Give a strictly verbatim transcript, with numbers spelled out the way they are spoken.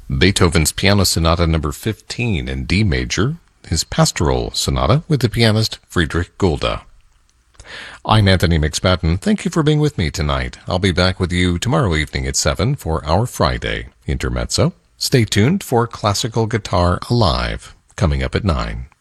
Beethoven's Piano Sonata number fifteen in D major, his Pastoral Sonata with the pianist Friedrich Gulda. I'm Anthony McSpadden. Thank you for being with me tonight. I'll be back with you tomorrow evening at seven for our Friday Intermezzo. Stay tuned for Classical Guitar Alive, coming up at nine.